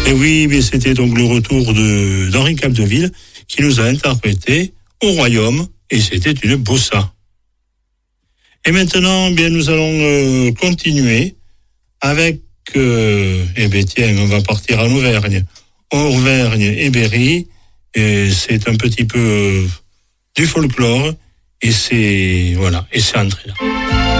Et oui, mais c'était donc le retour d'Henri Capdeville qui nous a interprété Au Royaume, et c'était une bossa. Et maintenant, bien, nous allons continuer avec, tiens, on va partir en Auvergne. Auvergne et Berry, et c'est un petit peu du folklore, et c'est, voilà, et c'est entré là.